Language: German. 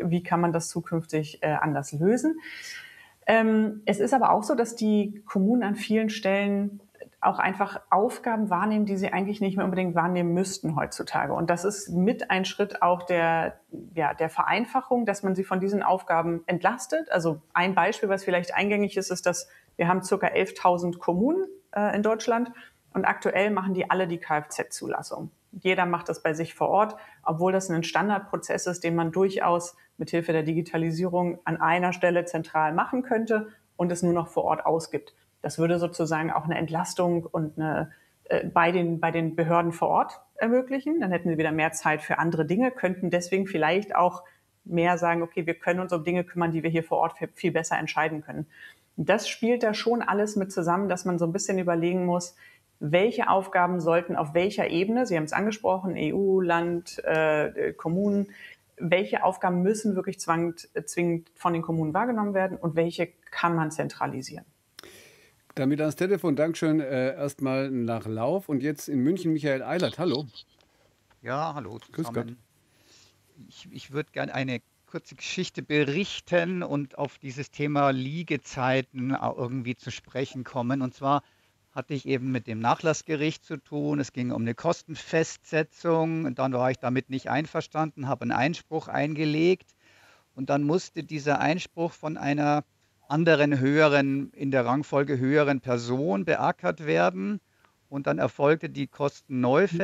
wie kann man das zukünftig anders lösen. Es ist aber auch so, dass die Kommunen an vielen Stellen auch einfach Aufgaben wahrnehmen, die sie eigentlich nicht mehr unbedingt wahrnehmen müssten heutzutage. Und das ist mit ein Schritt auch der Vereinfachung, dass man sie von diesen Aufgaben entlastet. Also ein Beispiel, was vielleicht eingängig ist, ist, dass wir haben ca. 11.000 Kommunen in Deutschland und aktuell machen die alle die Kfz-Zulassung. Jeder macht das bei sich vor Ort, obwohl das ein Standardprozess ist, den man durchaus mithilfe der Digitalisierung an einer Stelle zentral machen könnte und es nur noch vor Ort ausgibt. Das würde sozusagen auch eine Entlastung und bei den Behörden vor Ort ermöglichen. Dann hätten sie wieder mehr Zeit für andere Dinge, könnten deswegen vielleicht auch mehr sagen, okay, wir können uns um Dinge kümmern, die wir hier vor Ort viel besser entscheiden können. Und das spielt da schon alles mit zusammen, dass man so ein bisschen überlegen muss, welche Aufgaben sollten auf welcher Ebene, Sie haben es angesprochen, EU, Land, Kommunen, welche Aufgaben müssen wirklich zwingend von den Kommunen wahrgenommen werden und welche kann man zentralisieren? Damit ans Telefon. Dankeschön, erstmal nach Lauf. Und jetzt in München Michael Eilert. Hallo. Ja, hallo Grüß Gott. zusammen. Ich würde gerne eine kurze Geschichte berichten und auf dieses Thema Liegezeiten irgendwie zu sprechen kommen. Und zwar hatte ich eben mit dem Nachlassgericht zu tun. Es ging um eine Kostenfestsetzung. Und dann war ich damit nicht einverstanden, habe einen Einspruch eingelegt. Und dann musste dieser Einspruch von einer anderen höheren, in der Rangfolge höheren Person beackert werden. Und dann erfolgte die Kostenneufestsetzung.